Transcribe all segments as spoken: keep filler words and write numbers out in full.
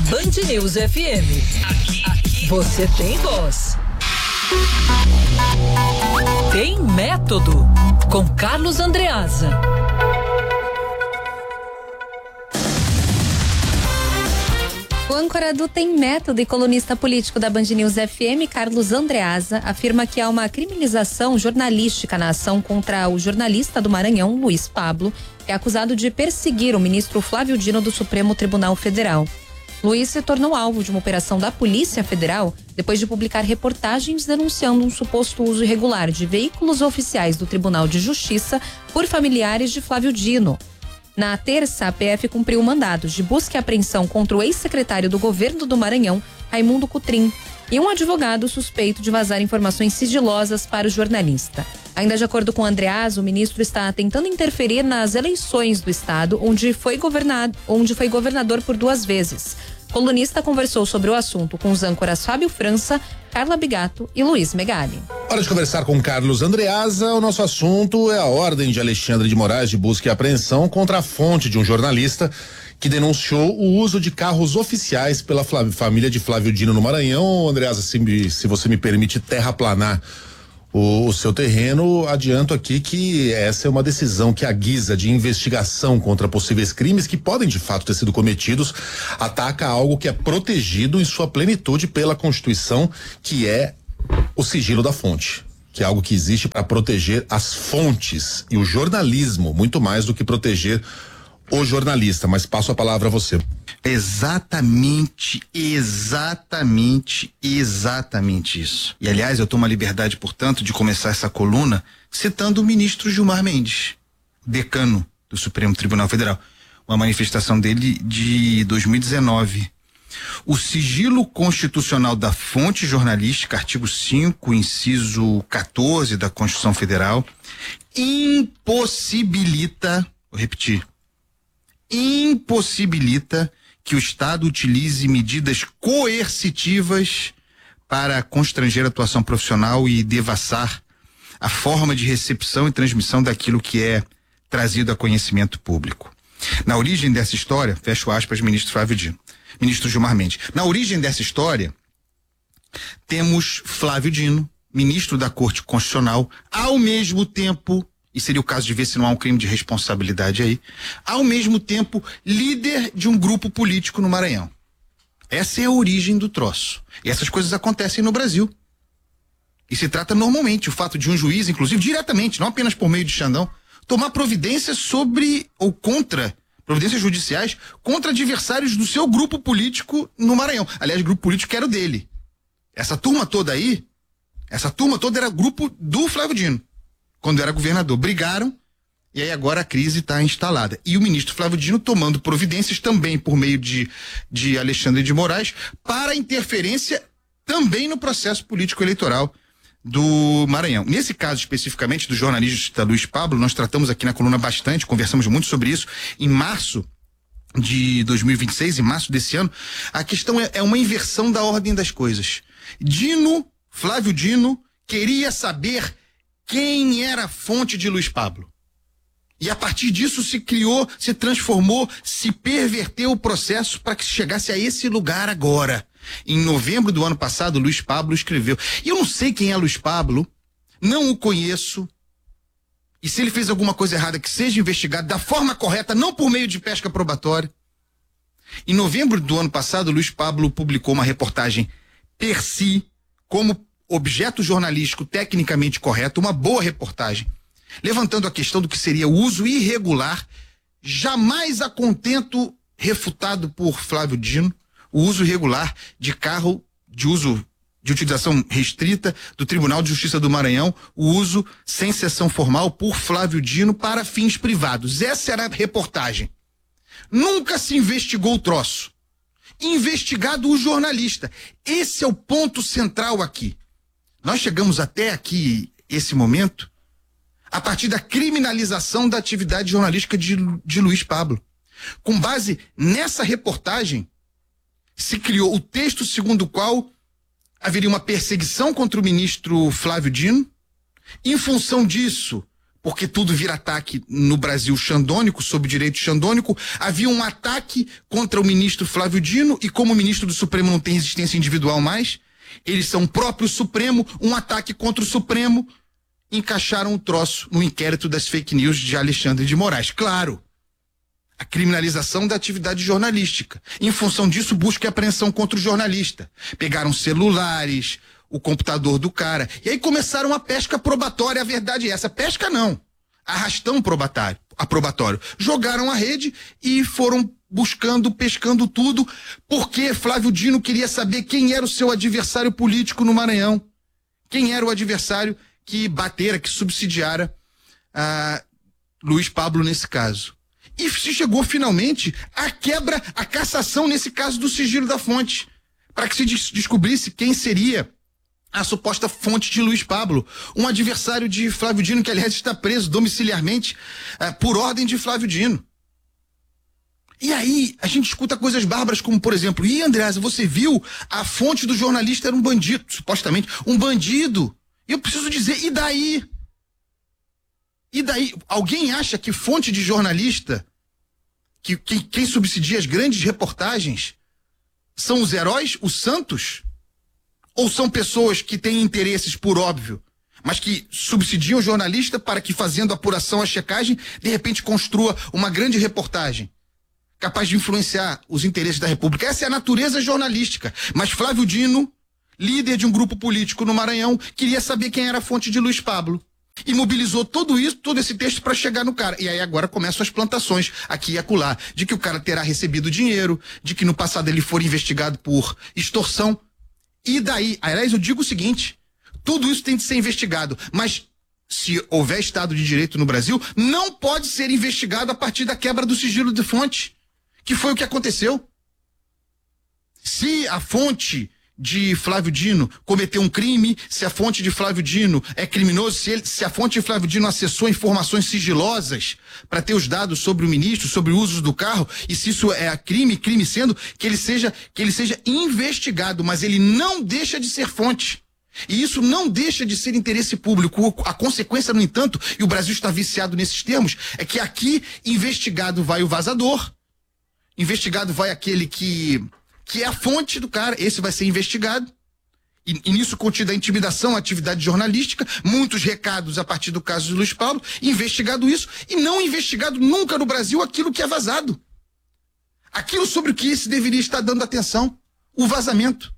Band News F M. Aqui, aqui, você tem voz. Tem método. Com Carlos Andreasa. O âncora do Tem Método e colunista político da Band News F M, Carlos Andreasa, afirma que há uma criminalização jornalística na ação contra o jornalista do Maranhão, Luiz Pablo, que é acusado de perseguir o ministro Flávio Dino do Supremo Tribunal Federal. Luiz se tornou alvo de uma operação da Polícia Federal depois de publicar reportagens denunciando um suposto uso irregular de veículos oficiais do Tribunal de Justiça por familiares de Flávio Dino. Na terça, a P F cumpriu mandados de busca e apreensão contra o ex-secretário do governo do Maranhão, Raimundo Cotrim, e um advogado suspeito de vazar informações sigilosas para o jornalista. Ainda de acordo com Andreasa, o ministro está tentando interferir nas eleições do estado, onde foi governado, onde foi governador por duas vezes. O colunista conversou sobre o assunto com os âncoras Fábio França, Carla Bigato e Luiz Megali. Hora de conversar com Carlos Andreasa. O nosso assunto é a ordem de Alexandre de Moraes de busca e apreensão contra a fonte de um jornalista que denunciou o uso de carros oficiais pela família de Flávio Dino no Maranhão. Andreasa, se, se você me permite terraplanar o, o seu terreno, adianto aqui que essa é uma decisão que, à guisa de investigação contra possíveis crimes que podem de fato ter sido cometidos, ataca algo que é protegido em sua plenitude pela Constituição, que é o sigilo da fonte, que é algo que existe para proteger as fontes e o jornalismo, muito mais do que proteger o jornalista. Mas passo a palavra a você. Exatamente, exatamente, exatamente isso. E aliás, eu tomo a liberdade, portanto, de começar essa coluna citando o ministro Gilmar Mendes, decano do Supremo Tribunal Federal, uma manifestação dele de dois mil e dezenove. O sigilo constitucional da fonte jornalística, artigo cinco, inciso quatorze da Constituição Federal, impossibilita, vou repetir, impossibilita que o Estado utilize medidas coercitivas para constranger a atuação profissional e devassar a forma de recepção e transmissão daquilo que é trazido a conhecimento público. Na origem dessa história, fecho aspas, ministro Flávio Dino, ministro Gilmar Mendes, na origem dessa história, temos Flávio Dino, ministro da Corte Constitucional, ao mesmo tempo, e seria o caso de ver se não há um crime de responsabilidade aí, ao mesmo tempo líder de um grupo político no Maranhão. Essa é a origem do troço. E essas coisas acontecem no Brasil. E se trata normalmente o fato de um juiz, inclusive diretamente, não apenas por meio de Xandão, tomar providências sobre ou contra, providências judiciais, contra adversários do seu grupo político no Maranhão. Aliás, grupo político que era o dele. Essa turma toda aí, essa turma toda era grupo do Flávio Dino, quando era governador. Brigaram e aí agora a crise está instalada. E o ministro Flávio Dino tomando providências também por meio de, de Alexandre de Moraes para interferência também no processo político eleitoral do Maranhão. Nesse caso especificamente do jornalista Luiz Pablo, nós tratamos aqui na coluna bastante, conversamos muito sobre isso em março de dois mil e vinte e seis, em março desse ano. A questão é, é uma inversão da ordem das coisas. Dino, Flávio Dino, queria saber quem era a fonte de Luiz Pablo. E a partir disso se criou, se transformou, se perverteu o processo para que chegasse a esse lugar agora. Em novembro do ano passado, Luiz Pablo escreveu. E eu não sei quem é Luiz Pablo, não o conheço. E se ele fez alguma coisa errada, que seja investigado da forma correta, não por meio de pesca probatória. Em novembro do ano passado, Luiz Pablo publicou uma reportagem per si, como objeto jornalístico tecnicamente correto, uma boa reportagem, levantando a questão do que seria o uso irregular, jamais a contento refutado por Flávio Dino, o uso irregular de carro de uso de utilização restrita do Tribunal de Justiça do Maranhão, o uso sem sessão formal por Flávio Dino para fins privados. Essa era a reportagem. Nunca se investigou o troço. Investigado o jornalista. Esse é o ponto central aqui. Nós chegamos até aqui, esse momento, a partir da criminalização da atividade jornalística de, de Luiz Pablo. Com base nessa reportagem, se criou o texto segundo o qual haveria uma perseguição contra o ministro Flávio Dino. Em função disso, porque tudo vira ataque no Brasil xandônico, sob o direito xandônico. Havia um ataque contra o ministro Flávio Dino, e como o ministro do Supremo não tem resistência individual mais, eles são o próprio Supremo, um ataque contra o Supremo, encaixaram o troço no inquérito das fake news de Alexandre de Moraes. Claro, a criminalização da atividade jornalística. Em função disso, busca e apreensão contra o jornalista. Pegaram celulares, o computador do cara, e aí começaram a pesca probatória. A verdade é essa, pesca não, arrastão probatório, aprobatório. Jogaram a rede e foram buscando, pescando tudo, porque Flávio Dino queria saber quem era o seu adversário político no Maranhão, quem era o adversário que batera, que subsidiara a Luiz Pablo nesse caso. E se chegou finalmente à quebra, à cassação nesse caso do sigilo da fonte, para que se des- descobrisse quem seria a suposta fonte de Luiz Pablo, um adversário de Flávio Dino, que aliás está preso domiciliarmente uh, por ordem de Flávio Dino. E aí a gente escuta coisas bárbaras como, por exemplo, e Andreasa, você viu, a fonte do jornalista era um bandido, supostamente um bandido. Eu preciso dizer, e daí? E daí? Alguém acha que fonte de jornalista, que, que quem subsidia as grandes reportagens, são os heróis, os santos? Ou são pessoas que têm interesses, por óbvio, mas que subsidiam o jornalista para que, fazendo a apuração, a checagem, de repente construa uma grande reportagem capaz de influenciar os interesses da República? Essa é a natureza jornalística. Mas Flávio Dino, líder de um grupo político no Maranhão, queria saber quem era a fonte de Luiz Pablo. E mobilizou tudo isso, todo esse texto para chegar no cara. E aí agora começam as plantações, aqui e acolá, de que o cara terá recebido dinheiro, de que no passado ele for investigado por extorsão. E daí? Aliás, eu digo o seguinte, tudo isso tem de ser investigado, mas se houver Estado de Direito no Brasil, não pode ser investigado a partir da quebra do sigilo de fonte, que foi o que aconteceu. Se a fonte de Flávio Dino cometeu um crime, se a fonte de Flávio Dino é criminoso, se, ele, se a fonte de Flávio Dino acessou informações sigilosas para ter os dados sobre o ministro, sobre o uso do carro, e se isso é crime, crime sendo, que ele seja, que ele seja investigado, mas ele não deixa de ser fonte. E isso não deixa de ser interesse público. A consequência, no entanto, e o Brasil está viciado nesses termos, é que aqui investigado vai o vazador, investigado vai aquele que, que é a fonte do cara, esse vai ser investigado. E, e nisso contida a intimidação, a atividade jornalística, muitos recados a partir do caso de Luiz Pablo, investigado isso, e não investigado nunca no Brasil aquilo que é vazado. Aquilo sobre o que se deveria estar dando atenção, o vazamento.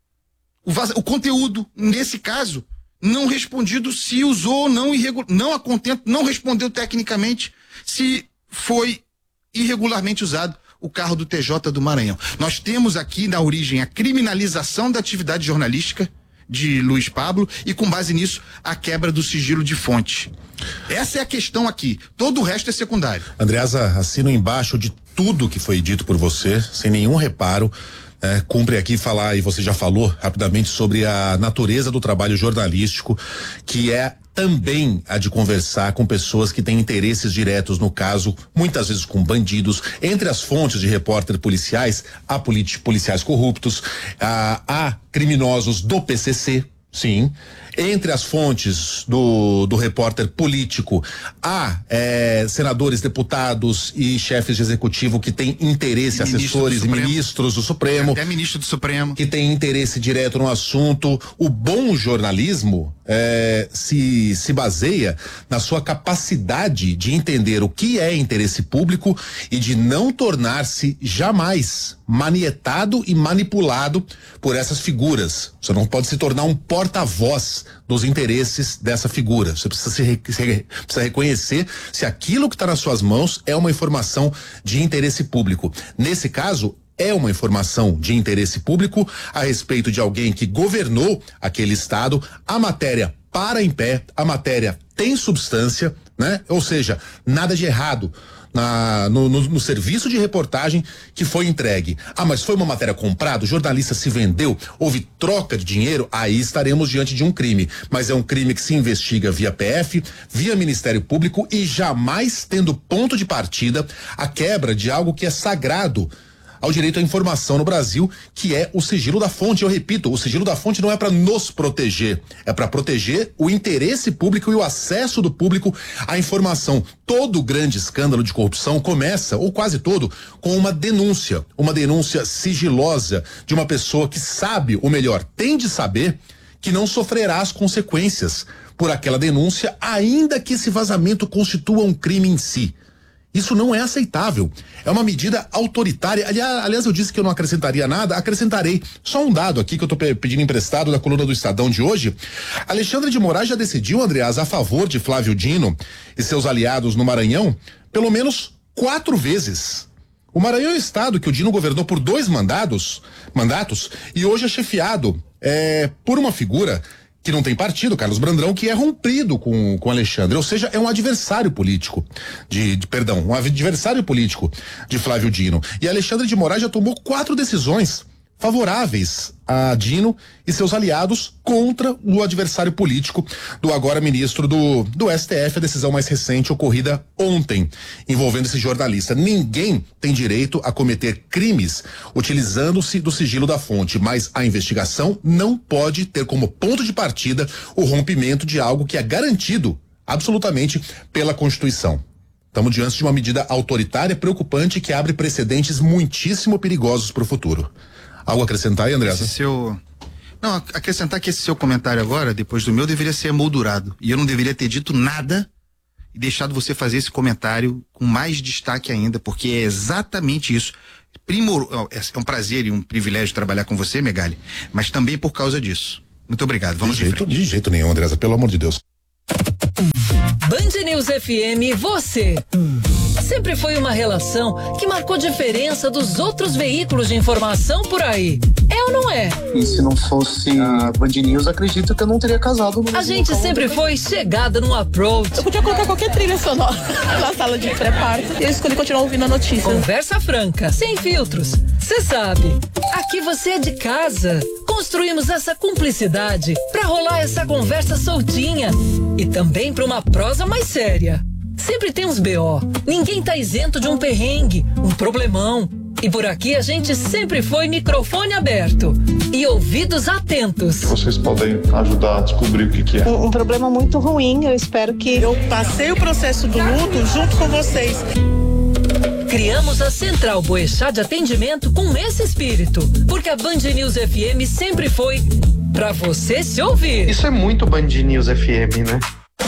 O, vaza, o conteúdo, nesse caso, não respondido se usou ou não, irregu, não a contento, não respondeu tecnicamente se foi irregularmente usado o carro do T J do Maranhão. Nós temos aqui na origem a criminalização da atividade jornalística de Luiz Pablo e, com base nisso, a quebra do sigilo de fonte. Essa é a questão aqui. Todo o resto é secundário. Andreasa, assino embaixo de tudo que foi dito por você, sem nenhum reparo. É, cumpre aqui falar, e você já falou rapidamente, sobre a natureza do trabalho jornalístico, que é também a de conversar com pessoas que têm interesses diretos no caso, muitas vezes com bandidos. Entre as fontes de repórter policiais, há policiais corruptos, há, há criminosos do P C C, sim. Entre as fontes do, do repórter político, há é, senadores, deputados e chefes de executivo que têm interesse, assessores e ministros do Supremo. Até ministro do Supremo. Que têm interesse direto no assunto. O bom jornalismo é, se, se baseia na sua capacidade de entender o que é interesse público e de não tornar-se jamais manietado e manipulado por essas figuras. Você não pode se tornar um porta-voz dos interesses dessa figura. Você precisa, se, se, precisa reconhecer se aquilo que está nas suas mãos é uma informação de interesse público. Nesse caso, é uma informação de interesse público a respeito de alguém que governou aquele estado. A matéria para em pé, a matéria tem substância, né? Ou seja, nada de errado Na, no, no, no serviço de reportagem que foi entregue. Ah, mas foi uma matéria comprada, o jornalista se vendeu, houve troca de dinheiro, aí estaremos diante de um crime. Mas é um crime que se investiga via P F, via Ministério Público e jamais tendo ponto de partida a quebra de algo que é sagrado ao direito à informação no Brasil, que é o sigilo da fonte. Eu repito, o sigilo da fonte não é para nos proteger, é para proteger o interesse público e o acesso do público à informação. Todo grande escândalo de corrupção começa, ou quase todo, com uma denúncia, uma denúncia sigilosa de uma pessoa que sabe, ou melhor, tem de saber, que não sofrerá as consequências por aquela denúncia, ainda que esse vazamento constitua um crime em si. Isso não é aceitável. É uma medida autoritária. Aliás, aliás, eu disse que eu não acrescentaria nada, acrescentarei só um dado aqui que eu tô pedindo emprestado da coluna do Estadão de hoje. Alexandre de Moraes já decidiu, Andreas, a favor de Flávio Dino e seus aliados no Maranhão, pelo menos quatro vezes. O Maranhão é o estado que o Dino governou por dois mandados, mandatos e hoje é chefiado é, por uma figura que não tem partido, Carlos Brandão, que é rompido com com Alexandre, ou seja, é um adversário político de, de perdão, um adversário político de Flávio Dino. E Alexandre de Moraes já tomou quatro decisões favoráveis a Dino e seus aliados contra o adversário político do agora ministro do, do S T F, a decisão mais recente ocorrida ontem, envolvendo esse jornalista. Ninguém tem direito a cometer crimes utilizando-se do sigilo da fonte, mas a investigação não pode ter como ponto de partida o rompimento de algo que é garantido absolutamente pela Constituição. Estamos diante de uma medida autoritária, preocupante, que abre precedentes muitíssimo perigosos para o futuro. Algo a acrescentar aí, André? Esse seu... Não, acrescentar que esse seu comentário agora, depois do meu, deveria ser emoldurado. E eu não deveria ter dito nada e deixado você fazer esse comentário com mais destaque ainda, porque é exatamente isso. Primor... É um prazer e um privilégio trabalhar com você, Megali, mas também por causa disso. Muito obrigado. Vamos de jeito, de jeito nenhum, Andresa, pelo amor de Deus. Band News F M, você. Sempre foi uma relação que marcou diferença dos outros veículos de informação por aí. É ou não é? E se não fosse a Band News, acredito que eu não teria casado. No a gente sempre foi chegada num approach. Eu podia colocar qualquer trilha sonora na sala de pré-parto e eu escolhi continuar ouvindo a notícia. Conversa franca, sem filtros. Você sabe, aqui você é de casa. Construímos essa cumplicidade pra rolar essa conversa soltinha e também pra uma prosa mais séria. Sempre tem uns B O. Ninguém tá isento de um perrengue, um problemão. E por aqui a gente sempre foi microfone aberto e ouvidos atentos. Vocês podem ajudar a descobrir o que, que é. Um, um problema muito ruim, eu espero que... Eu passei o processo do luto junto com vocês. Criamos a Central Boechat de Atendimento com esse espírito, porque a Band News F M sempre foi pra você se ouvir. Isso é muito Band News F M, né?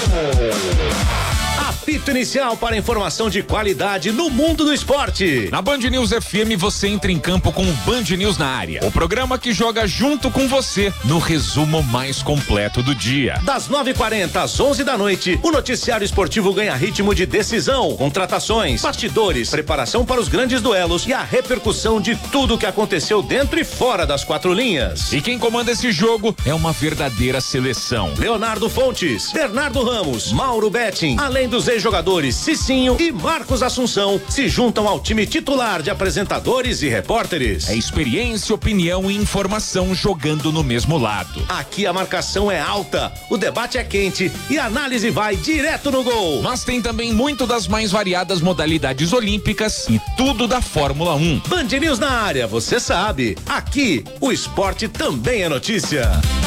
Apito inicial para informação de qualidade no mundo do esporte. Na Band News F M você entra em campo com o Band News na área. O programa que joga junto com você no resumo mais completo do dia. Das nove e quarenta às onze da noite, o noticiário esportivo ganha ritmo de decisão, contratações, bastidores, preparação para os grandes duelos e a repercussão de tudo o que aconteceu dentro e fora das quatro linhas. E quem comanda esse jogo é uma verdadeira seleção. Leonardo Fontes, Bernardo Ramos, Mauro Betting, além dos ex-jogadores Cicinho e Marcos Assunção, se juntam ao time titular de apresentadores e repórteres. É experiência, opinião e informação jogando no mesmo lado. Aqui a marcação é alta, o debate é quente e a análise vai direto no gol. Mas tem também muito das mais variadas modalidades olímpicas e tudo da Fórmula um. Band News na área, você sabe. Aqui, o esporte também é notícia.